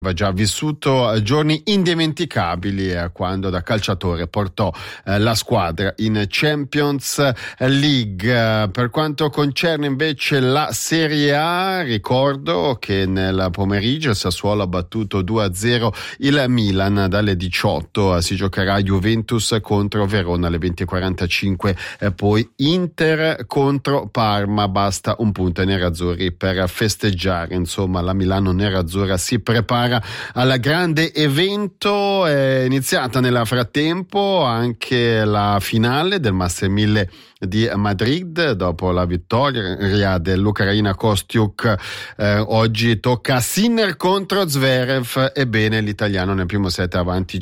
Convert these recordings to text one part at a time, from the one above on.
aveva già vissuto giorni indimenticabili quando da calciatore portò la squadra in Champions League. Per quanto concerne invece la Serie A, ricordo che nel pomeriggio il Sassuolo ha battuto 2-0 il Milan. Dalle 18 si giocherà Juventus contro Verona alle 20:45, poi Inter contro Parma. Basta un punto ai nerazzurri per festeggiare. Insomma, la Milano nerazzurra si prepara al grande evento. È iniziata nel frattempo anche la finale del Master 1000 di Madrid dopo la vittoria dell'Ucraina Kostiuk. Oggi tocca a Sinner contro Zverev. Ebbene, l'italiano nel primo set è avanti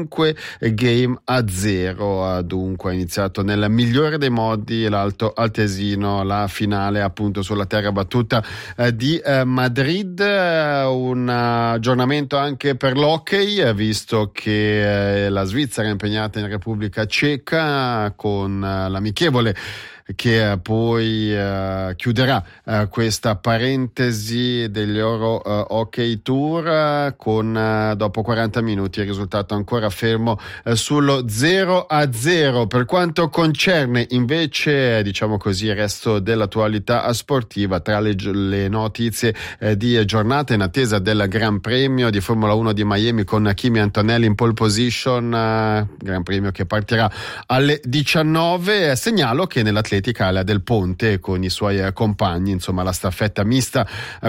5-0. Dunque è iniziato nel migliore dei modi l'Alto Altesino, la finale appunto sulla terra battuta di Madrid. Un aggiornamento anche per l'hockey, visto che la Svizzera è impegnata in Repubblica Ceca con l'amichevole che poi chiuderà questa parentesi degli Euro Hockey Tour con dopo 40 minuti il risultato ancora fermo sullo 0-0. Per quanto concerne invece, diciamo così, il resto dell'attualità sportiva, tra le notizie di giornata in attesa del Gran Premio di Formula 1 di Miami con Kimi Antonelli in pole position, Gran Premio che partirà alle 19. Segnalo che nell'atletica Ala del Ponte con i suoi compagni, insomma la staffetta mista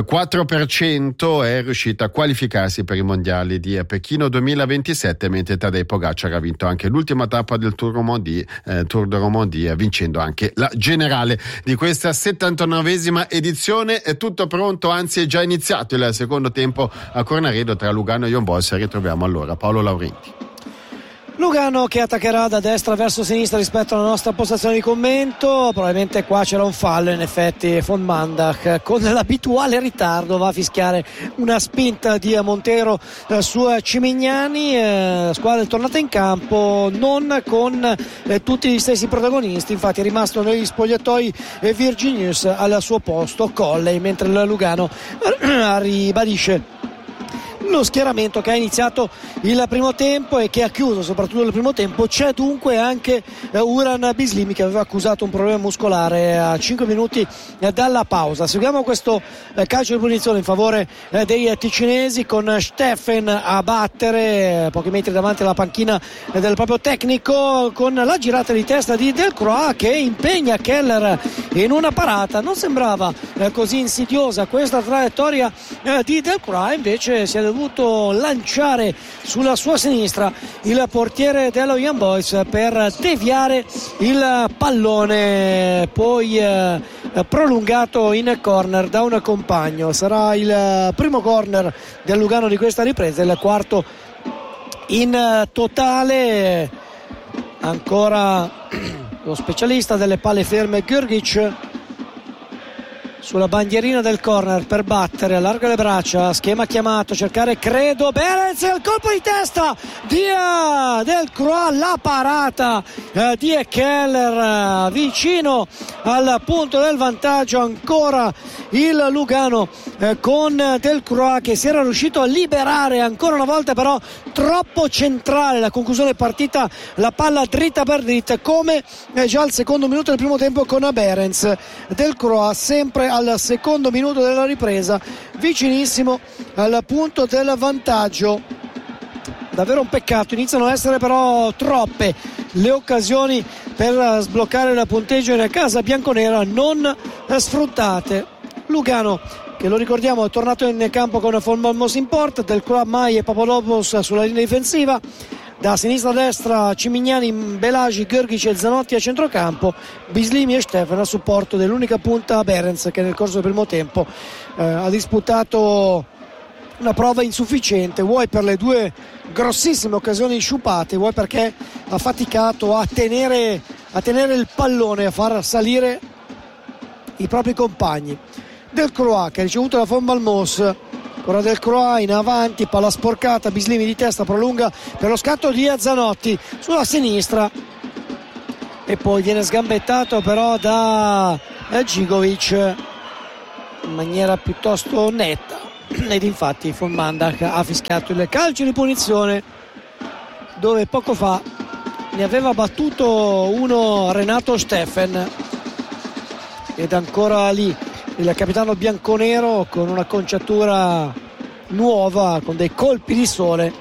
4% è riuscita a qualificarsi per i mondiali di Pechino 2027, mentre Tadej Pogacar ha vinto anche l'ultima tappa del Tour de Romandie, vincendo anche la generale di questa 79esima edizione. È tutto pronto, anzi è già iniziato il secondo tempo a Cornaredo tra Lugano e Young Boys. Ritroviamo allora Paolo Laurenti. Lugano che attaccherà da destra verso sinistra rispetto alla nostra postazione di commento. Probabilmente qua c'era un fallo, in effetti von Mandak con l'abituale ritardo va a fischiare una spinta di Montero su Cimignani. Squadra è tornata in campo non con tutti gli stessi protagonisti, infatti è rimasto negli spogliatoi Virginius al suo posto Colley, mentre il Lugano ribadisce lo schieramento che ha iniziato il primo tempo e che ha chiuso soprattutto il primo tempo. C'è dunque anche Uran Bislimi che aveva accusato un problema muscolare a 5 minuti dalla pausa. Seguiamo questo calcio di punizione in favore dei ticinesi con Steffen a battere pochi metri davanti alla panchina del proprio tecnico, con la girata di testa di Delcroix che impegna Keller in una parata. Non sembrava così insidiosa questa traiettoria di Delcroix, invece si è dovuto lanciare sulla sua sinistra il portiere dello Young Boys per deviare il pallone, poi prolungato in corner da un compagno. Sarà il primo corner del Lugano di questa ripresa, il quarto in totale. Ancora lo specialista delle palle ferme Grgic sulla bandierina del corner per battere, allarga le braccia, schema chiamato, cercare credo Berez, il colpo di testa di Delcroix, la parata di Keller vicino al punto del vantaggio. Ancora il Lugano con Delcroix che si era riuscito a liberare ancora una volta, però troppo centrale la conclusione partita, la palla dritta per dritta come già al secondo minuto del primo tempo con Berens. Delcroix sempre al secondo minuto della ripresa vicinissimo al punto del vantaggio. Davvero un peccato, iniziano a essere però troppe le occasioni per sbloccare il punteggio in casa bianconera non sfruttate. Lugano che, lo ricordiamo, è tornato in campo con von Malmos in porta, Delcroix, Mai e Papadopoulos sulla linea difensiva. Da sinistra a destra Cimignani, Belagi, Grgic e Zanotti a centrocampo, Bislimi e Stefano a supporto dell'unica punta Berens che nel corso del primo tempo ha disputato una prova insufficiente, vuoi per le due grossissime occasioni sciupate, vuoi perché ha faticato a tenere il pallone, a far salire i propri compagni. Delcroix che ha ricevuto la von Malmos, ancora Delcroix in avanti, palla sporcata, Bislimi di testa prolunga per lo scatto di Zanotti sulla sinistra e poi viene sgambettato però da Gigovic in maniera piuttosto netta. ed infatti von Mandak ha fischiato il calcio di punizione, dove poco fa ne aveva battuto uno Renato Steffen, ed ancora lì il capitano bianconero con una conciatura nuova, con dei colpi di sole,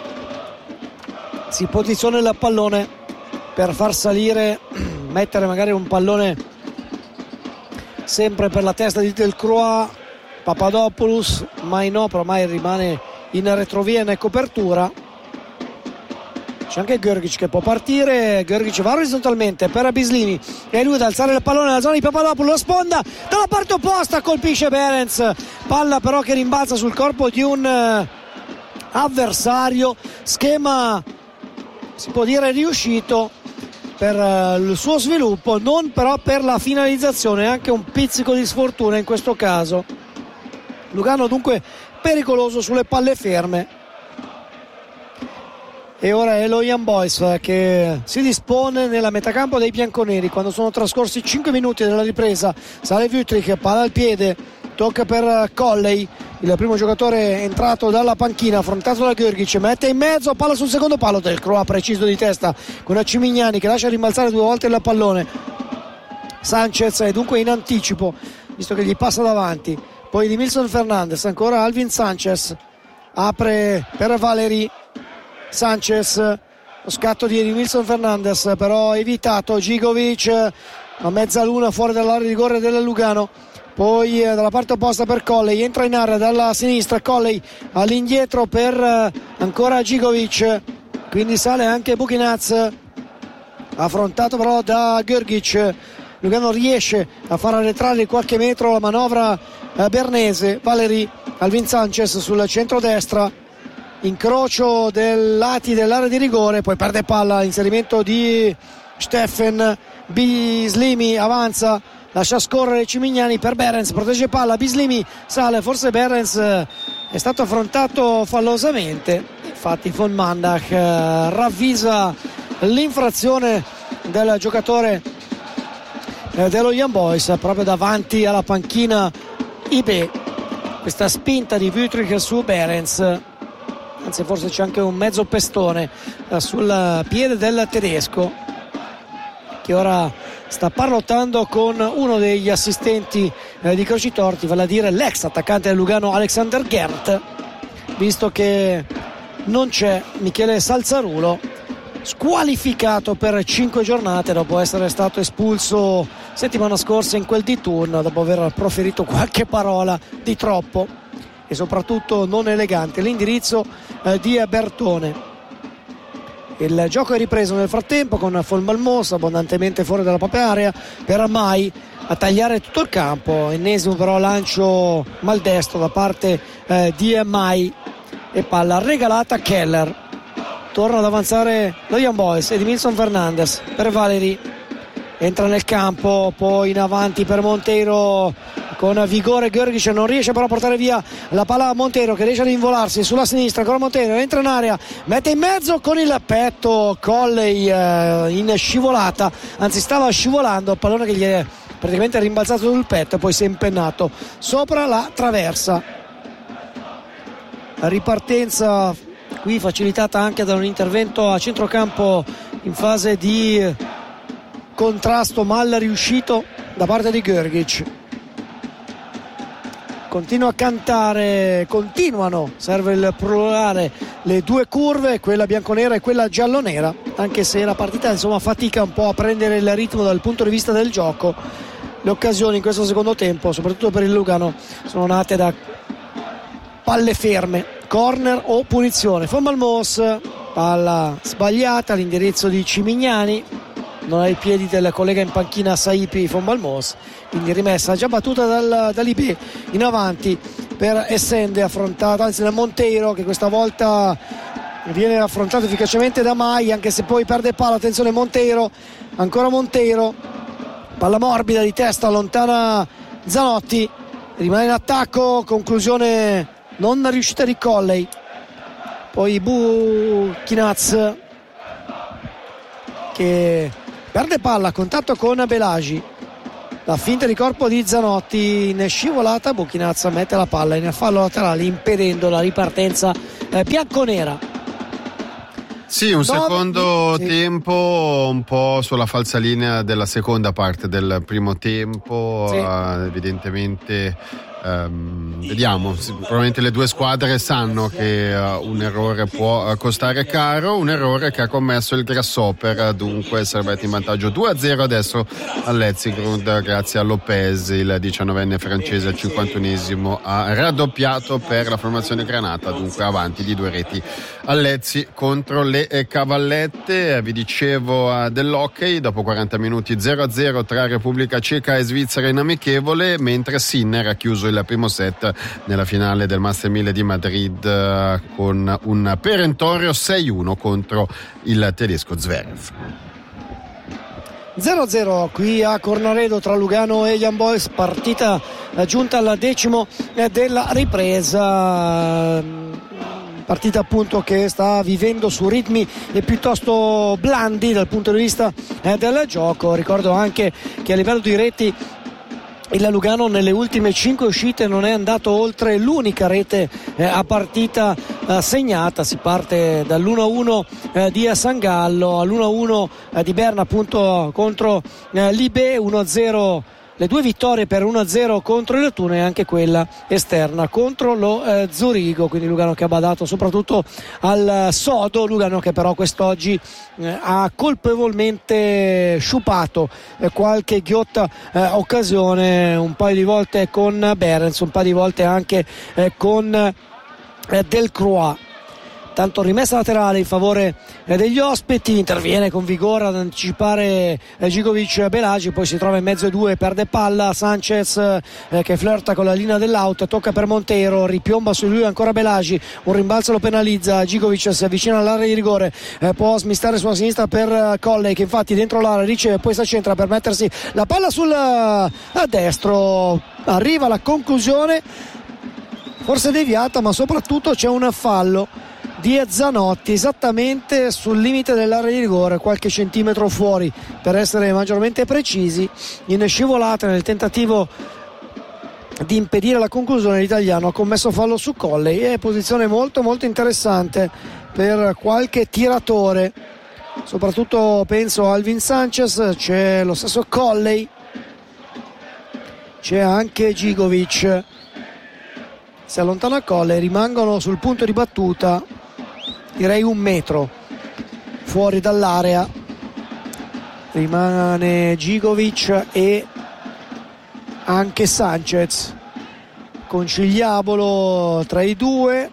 si posiziona il pallone per far salire, mettere magari un pallone sempre per la testa di Delcroix. Papadopoulos mai no, però mai rimane in retrovia, in copertura. C'è anche Grgic che può partire. Grgic va orizzontalmente per Bislimi e lui ad alzare il pallone nella zona di Papadopoulos, la sponda dalla parte opposta, colpisce Behrens, palla però che rimbalza sul corpo di un avversario. Schema, si può dire, riuscito per il suo sviluppo, non però per la finalizzazione, anche un pizzico di sfortuna in questo caso. Lugano dunque pericoloso sulle palle ferme. E ora è lo Young Boys che si dispone nella metacampo dei bianconeri quando sono trascorsi 5 minuti della ripresa. Sale Wüthrich, palla al piede, tocca per Colley, il primo giocatore entrato dalla panchina, affrontato da Grgic, mette in mezzo, palla sul secondo palo, Delcroix preciso di testa con Cimignani che lascia rimbalzare 2 volte il pallone. Sanchez è dunque in anticipo visto che gli passa davanti, poi di Milson Fernandez, ancora Alvin Sanchez, apre per Valeri Sanchez, lo scatto di Wilson Fernandez però evitato. Gigovic a mezzaluna fuori dall'area di rigore del Lugano, poi dalla parte opposta per Colley, entra in area dalla sinistra Colley, all'indietro per ancora Gigovic, quindi sale anche Bukinaz, affrontato però da Grgic. Lugano riesce a far arretrare di qualche metro la manovra bernese. Valeri, Alvin Sanchez sul centro-destra, incrocio dei lati dell'area di rigore, poi perde palla, inserimento di Steffen. Bislimi avanza, lascia scorrere Cimignani per Behrens, protegge palla, Bislimi sale, forse Behrens è stato affrontato fallosamente, infatti von Mandak ravvisa l'infrazione del giocatore dello Young Boys proprio davanti alla panchina IB. Questa spinta di Wüthrich su Behrens, anzi forse c'è anche un mezzo pestone sul piede del tedesco, che ora sta parlottando con uno degli assistenti di Crocitorti, vale a dire l'ex attaccante del Lugano Alexander Gert, visto che non c'è Michele Salzarulo, squalificato per 5 giornate dopo essere stato espulso settimana scorsa in quel di turno, dopo aver proferito qualche parola di troppo e soprattutto non elegante. L'indirizzo di Bertone. Il gioco è ripreso nel frattempo con von Malmos abbondantemente fuori dalla propria area per Mai a tagliare tutto il campo, ennesimo però lancio maldestro da parte di Mai e palla regalata a Keller. Torna ad avanzare lo Young Boys, Edmilson Fernandez per Valeri, entra nel campo, poi in avanti per Monteiro con vigore. Grgic non riesce però a portare via la palla a Monteiro, che riesce ad involarsi sulla sinistra. Ancora Monteiro, entra in area, mette in mezzo con il petto Colley in scivolata, anzi stava scivolando, il pallone che gli è praticamente rimbalzato sul petto e poi si è impennato sopra la traversa. La ripartenza qui facilitata anche da un intervento a centrocampo in fase di contrasto mal riuscito da parte di Grgic. Continua a cantare, continuano, serve il plurale, le due curve, quella bianconera e quella giallonera, anche se la partita insomma fatica un po' a prendere il ritmo dal punto di vista del gioco. Le occasioni in questo secondo tempo, soprattutto per il Lugano, sono nate da palle ferme, corner o punizione. Von Malmos, palla sbagliata all'indirizzo di Cimignani, non ai piedi del collega in panchina Saipi von Malmos, quindi rimessa già battuta dall'IB in avanti per Essende, affrontata anzi da Monteiro, che questa volta viene affrontato efficacemente da Mai, anche se poi perde palla. Attenzione Monteiro, ancora Monteiro, palla morbida di testa, allontana Zanotti, rimane in attacco, conclusione non riuscita di Colley, poi Bukinaz che perde palla a contatto con Belagi, la finta di corpo di Zanotti in scivolata. Buchinazza mette la palla in fallo laterale impedendo la ripartenza bianconera. Sì, un secondo tempo un po' sulla falsalinea della seconda parte del primo tempo, sì. Evidentemente vediamo, probabilmente le due squadre sanno che un errore può costare caro, un errore che ha commesso il Grasshopper, dunque Servette in vantaggio 2-0 adesso all'Etzigrund grazie a Lopez, il 19enne francese al 51esimo ha raddoppiato per la formazione granata, dunque avanti di 2 reti all'Etzi contro le Cavallette. Vi dicevo dell'hockey, dopo 40 minuti 0-0 tra Repubblica Ceca e Svizzera in amichevole, mentre Sinner ha chiuso il primo set nella finale del Master 1000 di Madrid con un perentorio 6-1 contro il tedesco Zverev. 0-0 qui a Cornaredo tra Lugano e Young Boys, partita giunta al 10° della ripresa, partita appunto che sta vivendo su ritmi piuttosto blandi dal punto di vista del gioco. Ricordo anche che a livello di reti il Lugano nelle ultime 5 uscite non è andato oltre l'unica rete a partita segnata. Si parte dall'1-1 di Sangallo all'1-1 di Berna appunto contro l'Ibe, 1-0 le due vittorie per 1-0 contro il Thun e anche quella esterna contro lo Zurigo, quindi Lugano che ha badato soprattutto al sodo, Lugano che però quest'oggi ha colpevolmente sciupato qualche ghiotta occasione, un paio di volte con Behrens, un paio di volte anche con Delcroix. Tanto rimessa laterale in favore degli ospiti, interviene con vigore ad anticipare Gigovic Belagi, poi si trova in mezzo ai due, perde palla Sanchez che flirta con la linea dell'out, tocca per Montero, ripiomba su lui ancora Belagi, un rimbalzo lo penalizza, Gigovic si avvicina all'area di rigore, può smistare sulla sinistra per Colley che infatti dentro l'area riceve, poi si accentra per mettersi la palla sul destro, arriva alla conclusione forse deviata, ma soprattutto c'è un fallo di Zanotti esattamente sul limite dell'area di rigore, qualche centimetro fuori per essere maggiormente precisi, in scivolata nel tentativo di impedire la conclusione. L'italiano ha commesso fallo su Colley, è posizione molto molto interessante per qualche tiratore, soprattutto penso a Alvin Sanchez, c'è lo stesso Colley, c'è anche Gigovic, si allontana Colley, rimangono sul punto di battuta direi 1 metro fuori dall'area, rimane Gigovic e anche Sanchez, conciliabolo tra i due,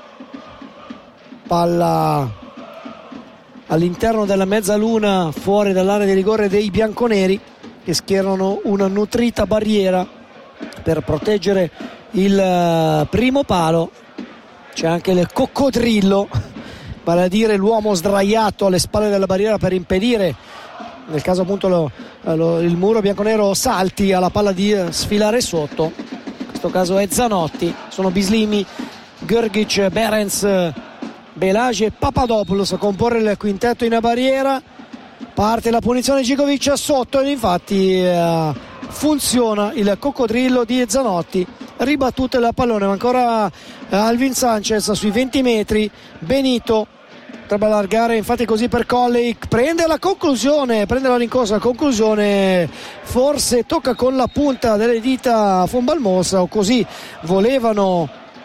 palla all'interno della mezzaluna fuori dall'area di rigore dei bianconeri che schierano una nutrita barriera per proteggere il primo palo. C'è anche il coccodrillo, vale a dire l'uomo sdraiato alle spalle della barriera per impedire, nel caso appunto il muro bianconero salti alla palla, di sfilare sotto. In questo caso è Zanotti, sono Bislimi, Grgic, Behrens, Belagi e Papadopoulos a comporre il quintetto in barriera. Parte la punizione, Gigovic sotto ed infatti funziona il coccodrillo di Zanotti, ribattute il pallone, ma ancora Alvin Sanchez sui 20 metri, Benito potrebbe allargare infatti così per Colley, prende la conclusione, prende la rincorsa, la conclusione forse tocca con la punta delle dita Von Balmosa, o così volevano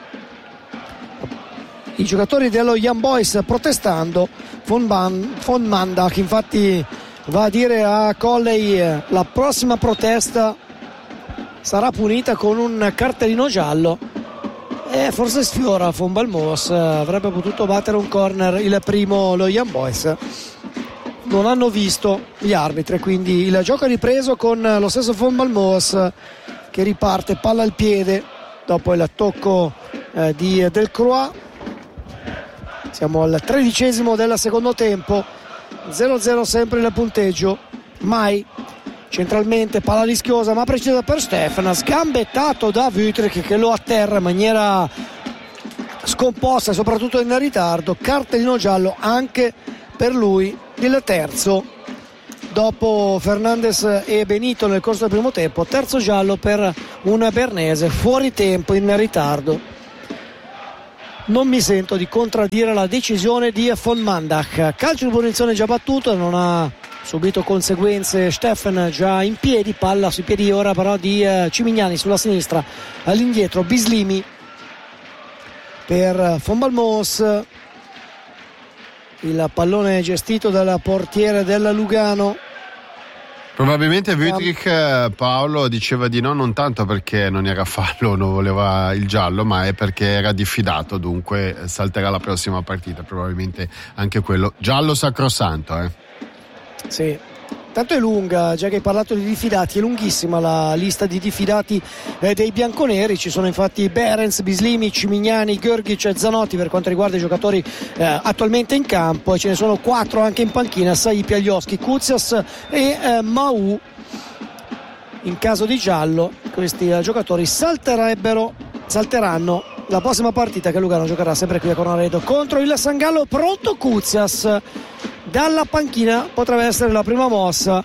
i giocatori dello Young Boys protestando. Von Mandach infatti va a dire a Colley la prossima protesta sarà punita con un cartellino giallo, e forse sfiora Von Balmos, avrebbe potuto battere un corner il primo lo Young Boys, non hanno visto gli arbitri, quindi il gioco è ripreso con lo stesso Von Balmos che riparte palla al piede dopo il tocco di Delcroix. Siamo al 13° del secondo tempo, 0-0 sempre il punteggio. Mai centralmente, palla rischiosa ma precisa per Stefan, sgambettato da Wüthrich che lo atterra in maniera scomposta e soprattutto in ritardo, cartellino giallo anche per lui, il terzo dopo Fernandez e Benito nel corso del primo tempo. Terzo giallo per un bernese fuori tempo, in ritardo. Non mi sento di contraddire la decisione di von Mandach. Calcio di punizione già battuto, non ha subito conseguenze Steffen, già in piedi, palla sui piedi ora però di Cimignani sulla sinistra, all'indietro Bislimi per von Balmos. Il pallone gestito dal portiere del Lugano. Probabilmente Wüttrich, Paolo, diceva di no non tanto perché non era fallo, non voleva il giallo, ma è perché era diffidato, dunque salterà la prossima partita, probabilmente anche quello. Giallo sacrosanto, Sì. Tanto è lunga, già che hai parlato di diffidati, è lunghissima la lista di diffidati dei bianconeri. Ci sono infatti Behrens, Bislimi, Cimignani, Görgic e Zanotti per quanto riguarda i giocatori attualmente in campo, e ce ne sono 4 anche in panchina: Sai, Piaglioschi, Kuzias e Mau. In caso di giallo questi giocatori salteranno la prossima partita, che Lugano giocherà sempre qui a Cornaredo contro il Sangallo. Pronto Kuzias dalla panchina, potrebbe essere la prima mossa.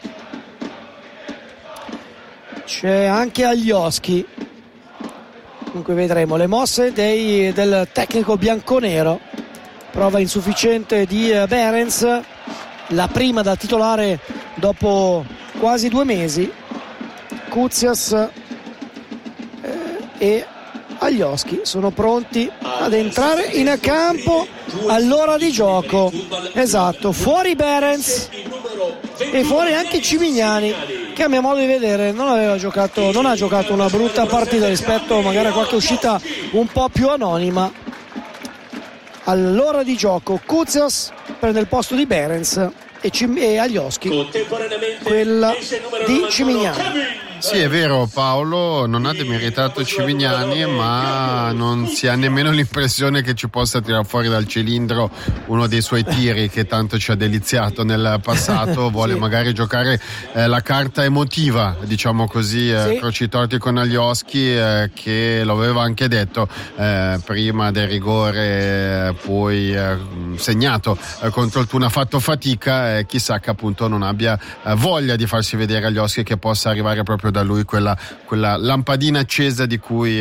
C'è anche Aglioschi, dunque vedremo le mosse del tecnico bianconero. Prova insufficiente di Behrens, la prima da titolare dopo quasi 2 mesi. Kuzias e Aglioschi sono pronti ad entrare in campo all'ora di gioco. Esatto, fuori Behrens e fuori anche Cimignani, che a mio modo di vedere non ha giocato una brutta partita rispetto magari a qualche uscita un po' più anonima. All'ora di gioco Kuzias prende il posto di Behrens e Aglioschi quella di Cimignani. Sì, è vero, Paolo non ha demeritato Cimignani, ma non si ha nemmeno l'impressione che ci possa tirare fuori dal cilindro uno dei suoi tiri che tanto ci ha deliziato nel passato. Vuole sì, magari giocare la carta emotiva, diciamo così, sì, croci torti con Aglioschi, che lo aveva anche detto prima del rigore poi segnato contro il Thun, ha fatto fatica, chissà che appunto non abbia voglia di farsi vedere Aglioschi, che possa arrivare proprio da lui quella lampadina accesa di cui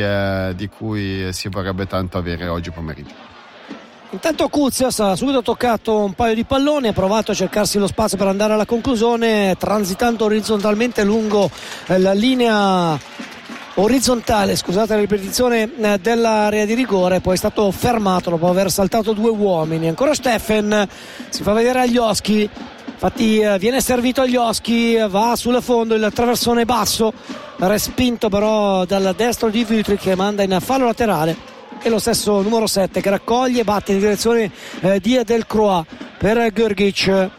si vorrebbe tanto avere oggi pomeriggio. Intanto Kuzias ha subito toccato un paio di palloni, ha provato a cercarsi lo spazio per andare alla conclusione, transitando orizzontalmente lungo la linea orizzontale, scusate la ripetizione, dell'area di rigore, poi è stato fermato dopo aver saltato 2 uomini. Ancora Steffen, si fa vedere Aglioschi. Infatti viene servito Aglioschi, va sul fondo, il traversone basso, respinto però dal destro di Wüttrich, che manda in fallo laterale, e lo stesso numero 7 che raccoglie e batte in direzione di Delcroix per Görgic.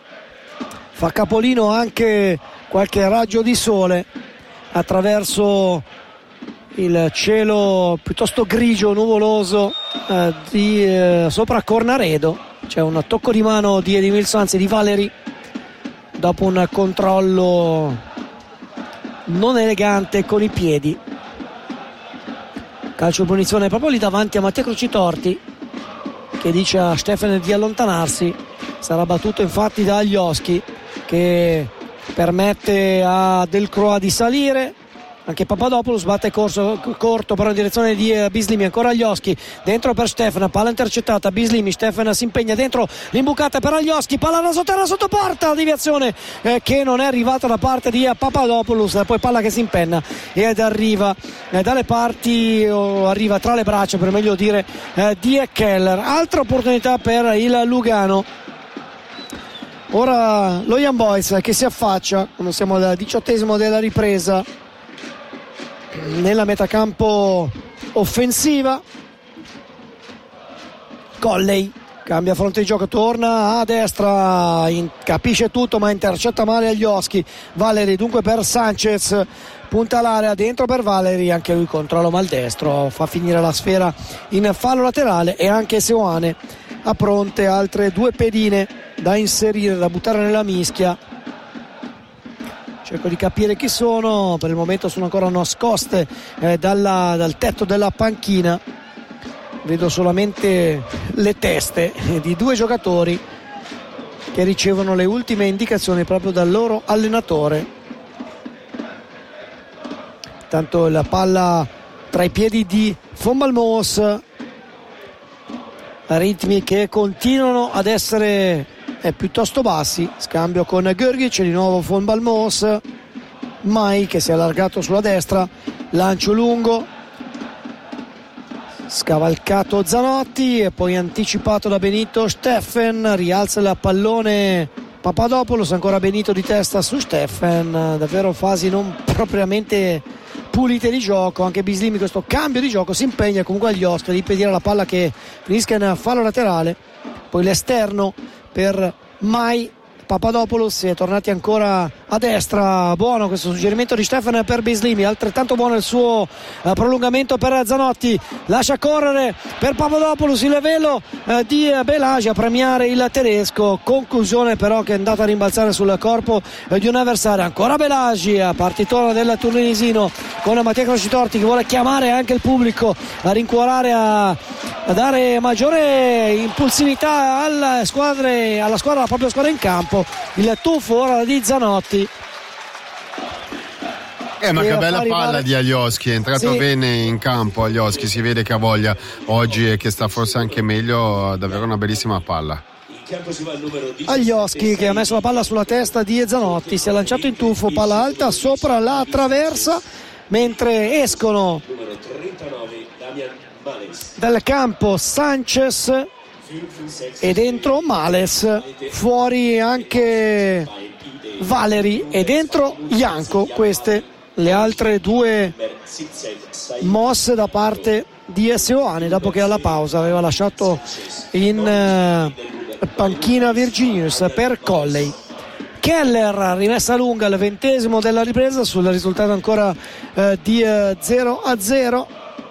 Fa capolino anche qualche raggio di sole attraverso il cielo piuttosto grigio, nuvoloso sopra Cornaredo. C'è un tocco di mano di Edimilson, anzi di Valeri, dopo un controllo non elegante con i piedi. Calcio di punizione proprio lì davanti a Mattia Crocitorti, che dice a Steffen di allontanarsi. Sarà battuto infatti da Aglioschi, che permette a Delcroix di salire. Anche Papadopoulos batte corto però in direzione di Bislimi. Ancora Aglioschi dentro per Steffen, palla intercettata, Bislimi, Steffen si impegna dentro, l'imbucata per Aglioschi, palla rasoterra sotto porta, deviazione che non è arrivata da parte di Papadopoulos, poi palla che si impenna ed arriva dalle parti, o arriva tra le braccia per meglio dire, di Keller. Altra opportunità per il Lugano. Ora lo Young Boys che si affaccia, quando siamo al 18° della ripresa, nella metacampo offensiva. Colley cambia fronte di gioco, torna a destra, capisce tutto ma intercetta male Aglioschi. Valeri dunque per Sanchez, punta l'area dentro per Valeri, anche lui controllo maldestro, fa finire la sfera in fallo laterale, e anche Seoane a pronte altre 2 pedine da inserire, da buttare nella mischia. Cerco di capire chi sono, per il momento sono ancora nascoste dal tetto della panchina. Vedo solamente le teste di 2 giocatori che ricevono le ultime indicazioni proprio dal loro allenatore. Tanto la palla tra i piedi di Von Balmos, ritmi che continuano ad essere piuttosto bassi. Scambio con Grgic, di nuovo Von Balmos, Mai che si è allargato sulla destra, lancio lungo, scavalcato Zanotti e poi anticipato da Benito Steffen, rialza il pallone Papadopoulos, ancora Benito di testa su Steffen, davvero fasi non propriamente pulite di gioco. Anche Bislimi questo cambio di gioco si impegna comunque agli Oscar di impedire la palla che finisca in fallo laterale, poi l'esterno per Mai. Papadopoulos è tornati ancora a destra, buono questo suggerimento di Stefan per Bislimi, altrettanto buono il suo prolungamento per Zanotti, lascia correre per Papadopoulos il livello di Belagi a premiare il tedesco, conclusione però che è andata a rimbalzare sul corpo di un avversario. Ancora Belagi, partitore del turnisino con Mattia Crocitorti che vuole chiamare anche il pubblico a rincuorare, a dare maggiore impulsività alla la propria squadra in campo. Il tuffo ora di Zanotti, ma che bella palla di Alioski, è entrato bene in campo Alioski, si vede che ha voglia oggi e che sta forse anche meglio, davvero una bellissima palla. Alioski che ha messo la palla sulla testa di Zanotti, si è lanciato in tuffo, palla alta sopra la traversa, mentre escono dal campo Sanchez e dentro Males, fuori anche Valeri e dentro Janko. Queste le altre due mosse da parte di Seoane dopo che alla pausa aveva lasciato in panchina Virginius per Colley. Keller rimessa lunga al 20° della ripresa sul risultato ancora di 0-0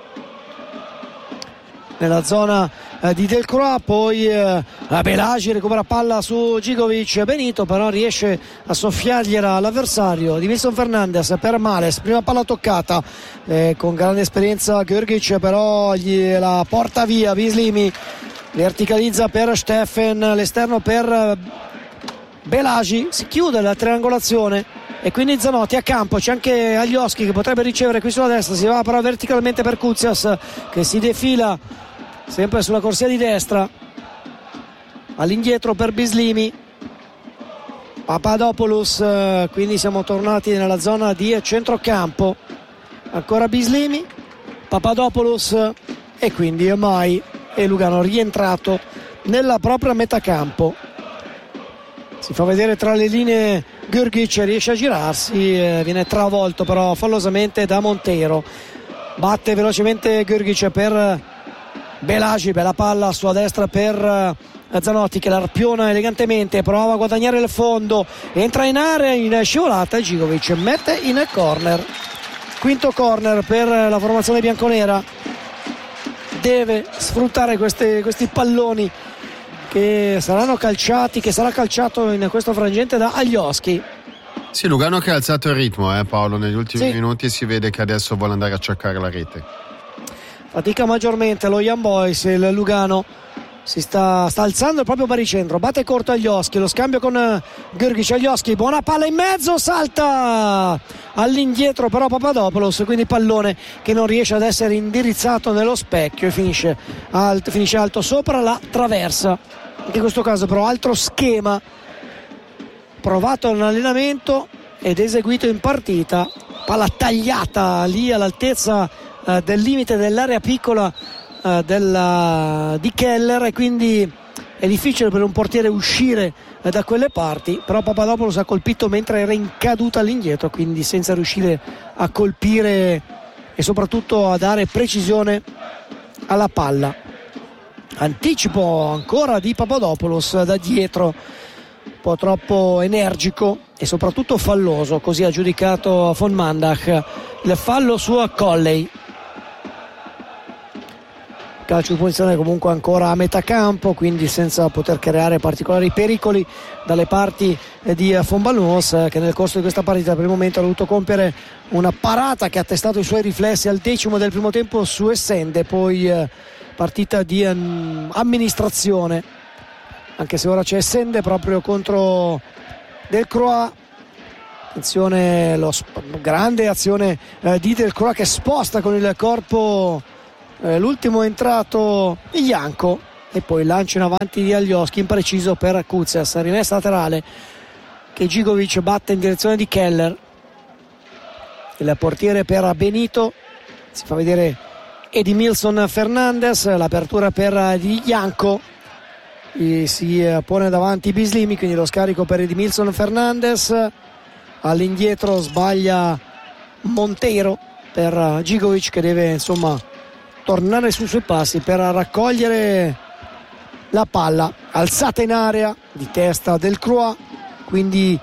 nella zona di Delcroix. Poi Belagi recupera palla su Gigovic, Benito però riesce a soffiargliela all'avversario di Wilson Fernandez per Males, prima palla toccata con grande esperienza Grgic, però la porta via Bislimi, verticalizza per Steffen, l'esterno per Belagi, si chiude la triangolazione e quindi Zanotti a campo, c'è anche Alioski che potrebbe ricevere qui sulla destra, si va però verticalmente per Kuzias che si defila sempre sulla corsia di destra, all'indietro per Bislimi, Papadopoulos, quindi siamo tornati nella zona di centrocampo, ancora Bislimi, Papadopoulos e quindi Mai e Lugano rientrato nella propria metà campo. Si fa vedere tra le linee Grgic, riesce a girarsi, viene travolto però fallosamente da Montero, batte velocemente Grgic per Belagi, bella palla sulla destra per Zanotti che l'arpiona elegantemente, prova a guadagnare il fondo, entra in area in scivolata e Gigovic mette in corner, quinto corner per la formazione bianconera. Deve sfruttare questi palloni che saranno calciati, che sarà calciato in questo frangente da Alioski. Sì, Lugano che ha alzato il ritmo, Paolo, negli ultimi minuti si vede che adesso vuole andare a cercare la rete. Fatica maggiormente lo Young Boys, il Lugano si sta alzando il proprio baricentro, batte corto Alioski, lo scambio con Grgic, Alioski, buona palla in mezzo, salta all'indietro però Papadopoulos, quindi pallone che non riesce ad essere indirizzato nello specchio e finisce alto sopra la traversa. Anche in questo caso però altro schema provato in allenamento ed eseguito in partita, palla tagliata lì all'altezza del limite dell'area piccola di Keller e quindi è difficile per un portiere uscire da quelle parti, però Papadopoulos ha colpito mentre era in caduta all'indietro, quindi senza riuscire a colpire e soprattutto a dare precisione alla palla. Anticipo ancora di Papadopoulos da dietro, un po' troppo energico e soprattutto falloso, così ha giudicato von Mandach il fallo su Colley. Calcio di punizione comunque ancora a metà campo, quindi senza poter creare particolari pericoli dalle parti di Von Balmos, che nel corso di questa partita per il momento ha dovuto compiere una parata che ha testato i suoi riflessi al 10° del primo tempo su Essende, poi partita di amministrazione anche se ora c'è Essende proprio contro Delcroix. Attenzione, grande azione di Delcroix che sposta con il corpo l'ultimo entrato Janko, e poi lancio in avanti di Alioski impreciso per Kuzias, rimessa laterale che Gigovic batte in direzione di Keller. Il portiere per Benito, si fa vedere Edmilson Fernandez, l'apertura per Di Janko, si pone davanti Bislimi, quindi lo scarico per Edmilson Fernandez. All'indietro sbaglia Monteiro per Gigovic, che deve insomma tornare sui suoi passi per raccogliere la palla alzata in area di testa del Croix, quindi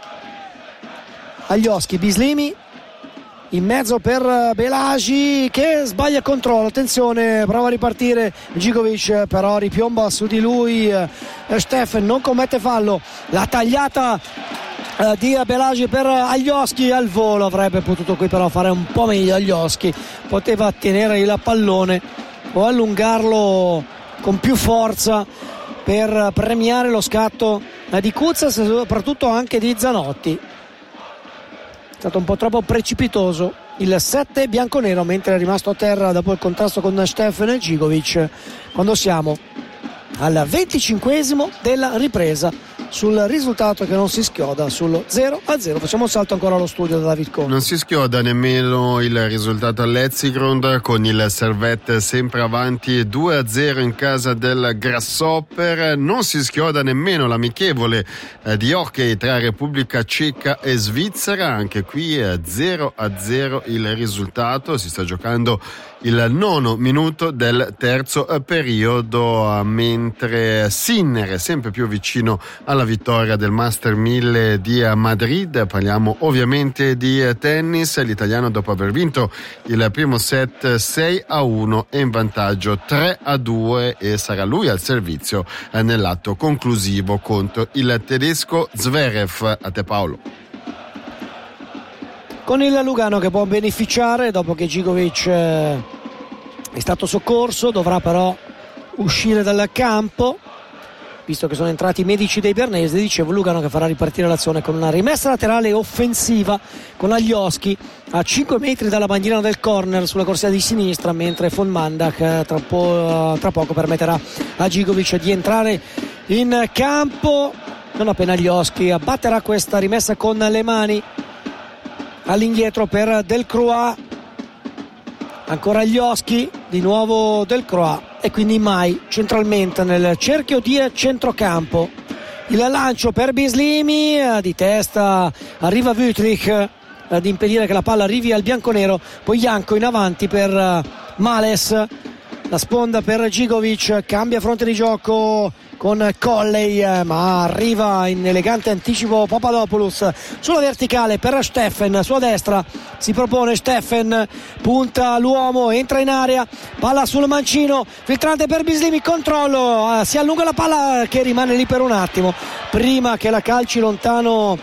Alioski, Bislimi in mezzo per Belagi che sbaglia il controllo. Attenzione, prova a ripartire Gigovic, però ripiomba su di lui Steffen, non commette fallo. La tagliata di Belagi per Alioski al volo, avrebbe potuto qui però fare un po' meglio Alioski, poteva tenere il pallone o allungarlo con più forza per premiare lo scatto di Kuzias e soprattutto anche di Zanotti. È stato un po' troppo precipitoso il 7 bianconero, mentre è rimasto a terra dopo il contrasto con Steffen e Gigovic, quando siamo al 25esimo della ripresa, sul risultato che non si schioda, sullo 0-0. Facciamo un salto ancora allo studio da David Cohn. Non si schioda nemmeno il risultato all'Etzigrund, con il Servette sempre avanti 2-0 in casa del Grasshopper. Non si schioda nemmeno l'amichevole di hockey tra Repubblica Ceca e Svizzera, anche qui 0-0 il risultato. Si sta giocando il 9° minuto del terzo periodo, mentre Sinner è sempre più vicino alla vittoria del Master 1000 di Madrid. Parliamo ovviamente di tennis. L'italiano, dopo aver vinto il primo set 6-1, è in vantaggio 3-2 e sarà lui al servizio nell'atto conclusivo contro il tedesco Zverev. A te Paolo. Con il Lugano che può beneficiare dopo che Gigovic è stato soccorso, dovrà però uscire dal campo visto che sono entrati i medici dei Bernese. Dicevo, Lugano che farà ripartire l'azione con una rimessa laterale offensiva con Alioski a 5 metri dalla bandierina del corner sulla corsia di sinistra, mentre von Mandak tra poco permetterà a Gigovic di entrare in campo. Non appena Alioski abbatterà questa rimessa con le mani all'indietro per Delcroix, ancora Alioski, di nuovo Delcroix e quindi Mai centralmente nel cerchio di centrocampo. Il lancio per Bislimi, di testa arriva Wüthrich ad impedire che la palla arrivi al bianconero, poi Janko in avanti per Males, la sponda per Gigovic, cambia fronte di gioco con Colley, ma arriva in elegante anticipo Papadopoulos sulla verticale per Steffen, sulla destra si propone Steffen, punta l'uomo, entra in area, palla sul mancino, filtrante per Bislimi, controllo, si allunga la palla che rimane lì per un attimo prima che la calci lontano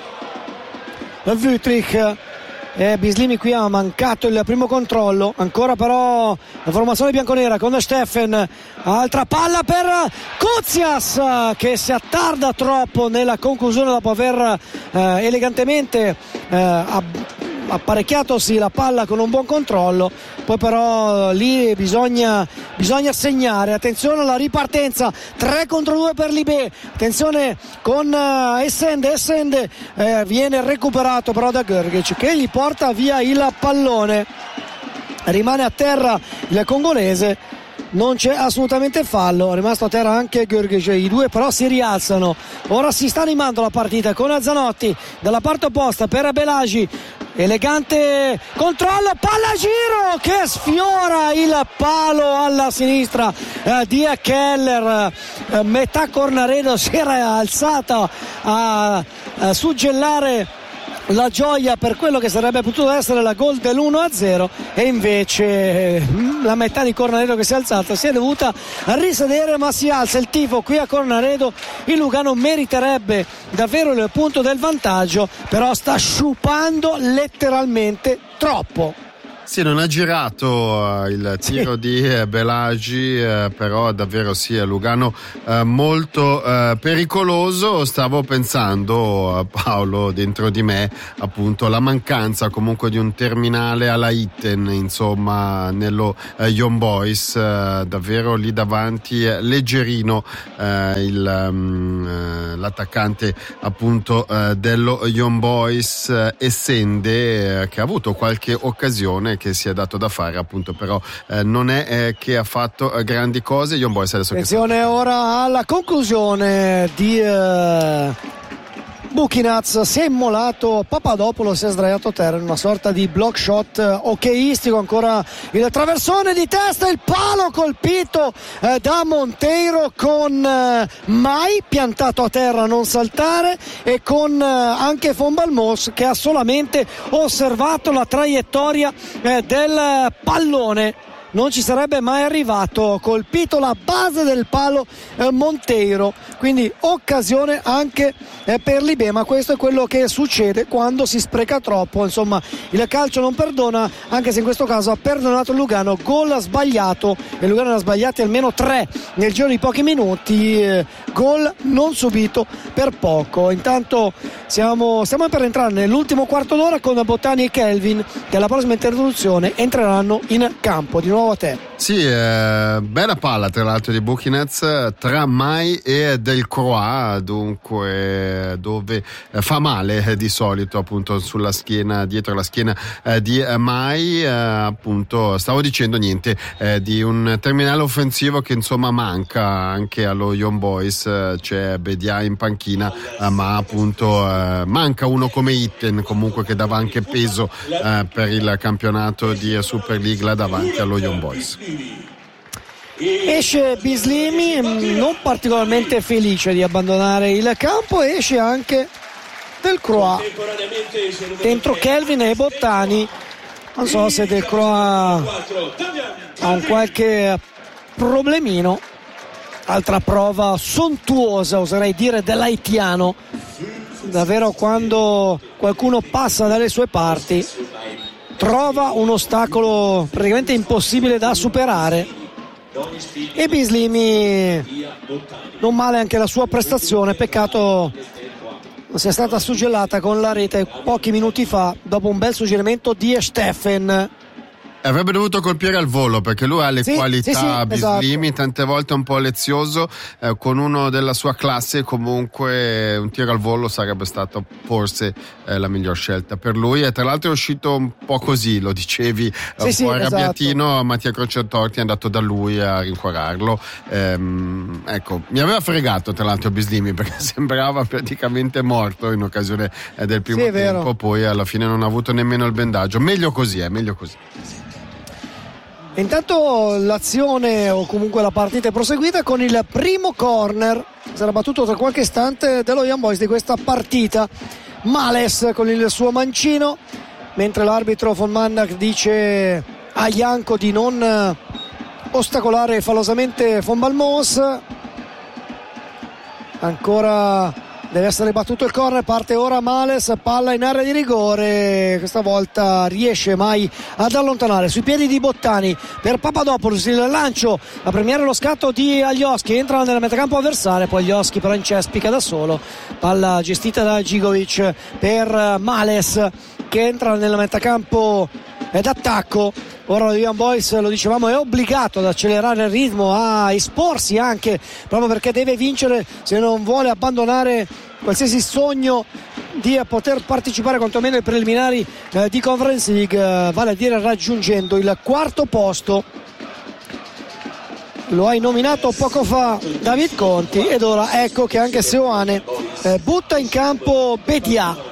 Wüthrich. Bislimi qui ha mancato il primo controllo, ancora però la formazione bianconera con Steffen, altra palla per Kuzias che si attarda troppo nella conclusione dopo aver elegantemente apparecchiatosi la palla con un buon controllo. Poi però lì bisogna segnare. Attenzione alla ripartenza, 3 contro 2 per Libé, attenzione con Essende viene recuperato però da Grgic che gli porta via il pallone, rimane a terra il congolese, non c'è assolutamente fallo, è rimasto a terra anche Grgic, i due però si rialzano, ora si sta animando la partita con Zanotti dalla parte opposta per Belagi, elegante controllo, palla a giro che sfiora il palo alla sinistra di Keller, metà Cornaredo si era alzata a suggellare la gioia per quello che sarebbe potuto essere la gol dell'1-0 e invece la metà di Cornaredo che si è alzata si è dovuta risedere, ma si alza il tifo qui a Cornaredo. Il Lugano meriterebbe davvero il punto del vantaggio, però sta sciupando letteralmente troppo. Sì, non ha girato il tiro di Belagi, però davvero sì, è Lugano molto pericoloso. Stavo pensando, Paolo, dentro di me, appunto, la mancanza comunque di un terminale alla Itten, insomma, nello Young Boys, davvero lì davanti leggerino l'attaccante appunto dello Young Boys, Essende, che ha avuto qualche occasione, che si è dato da fare appunto, però non è che ha fatto grandi cose. Young Boys adesso attenzione ora alla conclusione di Buchinaz, si è immolato Papadopoulos, si è sdraiato a terra in una sorta di block shot hockeyistico. Ancora il traversone di testa, il palo colpito da Monteiro, con Mai piantato a terra, non saltare, e con anche Von Balmos che ha solamente osservato la traiettoria del pallone. Non ci sarebbe mai arrivato, colpito la base del palo Monteiro, quindi occasione anche per l'Ibé, ma questo è quello che succede quando si spreca troppo. Insomma, il calcio non perdona, anche se in questo caso ha perdonato il Lugano. Gol sbagliato, e Lugano ne ha sbagliati almeno 3 nel giro di pochi minuti, gol non subito per poco. Intanto stiamo per entrare nell'ultimo quarto d'ora con Bottani e Kelvin, che alla prossima interruzione entreranno in campo. Di nuovo a te. Sì, bella palla tra l'altro di Buchinaz tra Mai e Delcroix, dunque dove fa male di solito appunto sulla schiena, dietro la schiena di Mai, appunto stavo dicendo niente di un terminale offensivo che insomma manca anche allo Young Boys. C'è Bedia in panchina, ma appunto manca uno come Itten comunque, che dava anche peso per il campionato di Super League là davanti allo Young Boys. Esce Bislimi, non particolarmente felice di abbandonare il campo, esce anche Delcroix, dentro Kelvin e Bottani. Non so se Delcroix ha un qualche problemino. Altra prova sontuosa, oserei dire, dell'haitiano. Davvero, quando qualcuno passa dalle sue parti trova un ostacolo praticamente impossibile da superare. E Bislimi, non male anche la sua prestazione, peccato non sia stata suggellata con la rete pochi minuti fa dopo un bel suggerimento di Steffen. Avrebbe dovuto colpire al volo, perché lui ha le qualità, Bislimi, esatto. Tante volte un po' lezioso, con uno della sua classe comunque un tiro al volo sarebbe stato forse la miglior scelta per lui. E tra l'altro è uscito un po' così, lo dicevi, un po' arrabbiatino, esatto. Mattia Crocetorti è andato da lui a rincuorarlo, ecco, mi aveva fregato tra l'altro Bislimi, perché sembrava praticamente morto in occasione del primo tempo, poi alla fine non ha avuto nemmeno il bendaggio. Meglio così. Intanto l'azione, o comunque la partita, è proseguita con il primo corner, sarà battuto tra qualche istante, dello Young Boys di questa partita. Males con il suo mancino, mentre l'arbitro von Mandak dice a Janko di non ostacolare falosamente Von Balmos. Ancora deve essere battuto il corner, parte ora Males, palla in area di rigore, questa volta riesce mai ad allontanare sui piedi di Bottani per Papadopoulos, il lancio a premiare lo scatto di Alioski, entra nella metacampo avversaria, poi Alioski però incespica da solo, palla gestita da Gigovic per Males che entra nella metacampo d'attacco. Ora lo Young Boys, lo dicevamo, è obbligato ad accelerare il ritmo, a esporsi anche, proprio perché deve vincere se non vuole abbandonare qualsiasi sogno di poter partecipare quantomeno ai preliminari di Conference League, vale a dire raggiungendo il quarto posto. Lo hai nominato poco fa David Conti, ed ora ecco che anche Seoane butta in campo Bedia